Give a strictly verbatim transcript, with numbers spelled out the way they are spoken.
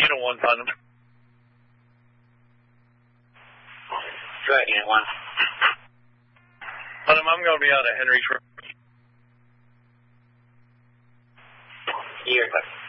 Unit one, Putnam. Go ahead, Unit one. Putnam, I'm going to be out of Henry's Road. You're good.